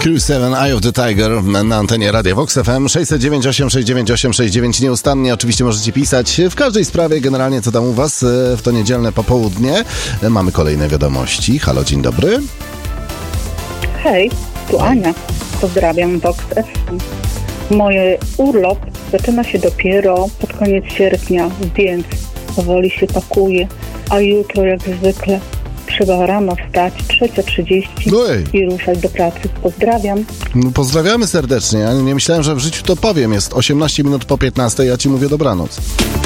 Q7 Eye of the Tiger na antenie Radia Vox FM 609 698 69 nieustannie. Oczywiście możecie pisać w każdej sprawie, generalnie co tam u was w to niedzielne popołudnie. Mamy kolejne wiadomości. Halo, dzień dobry. Hej, tu Ania. Pozdrawiam Vox FM. Moje urlop zaczyna się dopiero pod koniec sierpnia, więc powoli się pakuję. A jutro jak zwykle trzeba rano wstać, 3:30 i ruszać do pracy. Pozdrawiam. Pozdrawiamy serdecznie. Ja nie myślałem, że w życiu to powiem. Jest 18 minut po 15, ja ci mówię dobranoc.